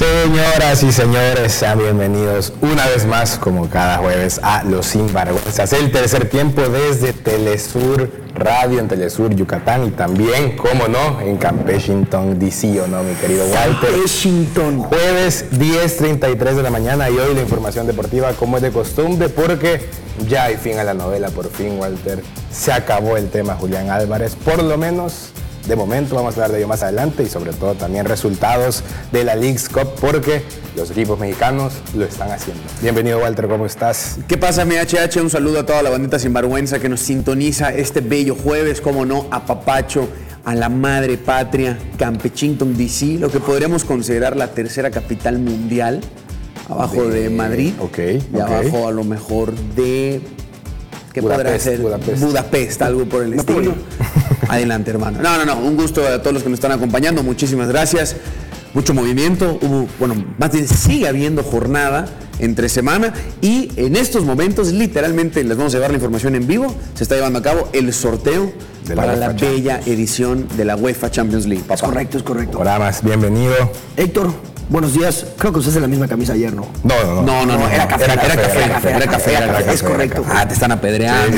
Señoras y señores, sean bienvenidos una vez más, como cada jueves, a Los Sinvergüenzas, el tercer tiempo desde Telesur Radio en Telesur, Yucatán, y también, como no, en Campechington, DC, ¿o no, mi querido Walter? Campechington. Jueves 10:33 de la mañana, y hoy la información deportiva como es de costumbre, porque ya hay fin a la novela, por fin, Walter. Se acabó el tema Julián Álvarez, por lo menos de momento. Vamos a hablar de ello más adelante, y sobre todo también resultados de la Leagues Cup, porque los equipos mexicanos lo están haciendo. Bienvenido, Walter, ¿cómo estás? ¿Qué pasa, mi HH? Un saludo a toda la bandita sinvergüenza que nos sintoniza este bello jueves, como no, a Papacho, a la madre patria, Campechington, DC, lo que podríamos considerar la tercera capital mundial, abajo de Madrid, y abajo a lo mejor de... ¿Qué podrá ser? Budapest, algo por el estilo. Adelante, hermano. No, un gusto a todos los que nos están acompañando, muchísimas gracias. Mucho movimiento, más bien sigue habiendo jornada entre semana, y en estos momentos literalmente les vamos a llevar la información en vivo. Se está llevando a cabo el sorteo para la bella edición de la UEFA Champions League. Es correcto. Ahora más, bienvenido. Héctor, buenos días. Creo que usted es la misma camisa ayer, ¿no? No, era café. Es correcto. Te están apedreando.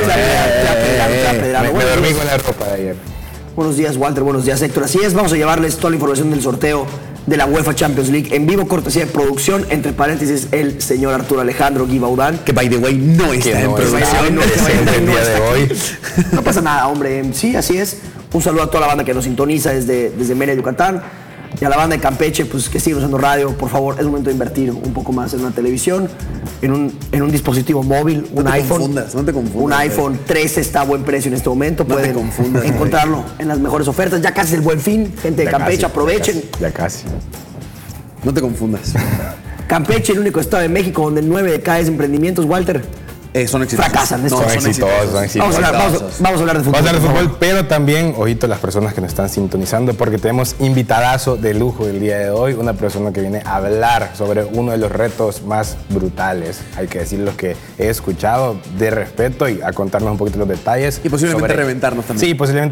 Me dormí con la ropa de ayer. Buenos días, Walter. Buenos días, Héctor. Así es, vamos a llevarles toda la información del sorteo de la UEFA Champions League en vivo, cortesía de producción, entre paréntesis, el señor Arturo Alejandro Guibaudán. Que, by the way, no está en producción. El día de hoy. No pasa nada, hombre. Sí, así es. Un saludo a toda la banda que nos sintoniza desde Mérida, Yucatán. Y a la banda de Campeche, pues que sigan usando radio. Por favor, es momento de invertir un poco más en una televisión, en un dispositivo móvil, un iPhone. No te confundas. Un iPhone 13 está a buen precio en este momento. No pueden encontrarlo en las mejores ofertas. Ya casi es el Buen Fin. Gente de Campeche, aprovechen. Ya casi. No te confundas. Campeche, el único estado de México donde 9 de cada 10 emprendimientos, Walter, son exitosos. fracasan. Son exitosos. Vamos a hablar de fútbol. Vamos a hablar de fútbol, pero también, ojito, las personas que nos están sintonizando, porque tenemos invitadazo de lujo el día de hoy, una persona que viene a hablar sobre uno de los retos más brutales, hay que decir, los que he escuchado, de respeto, y a contarnos un poquito los detalles. Y posiblemente reventarnos también. Sí, posiblemente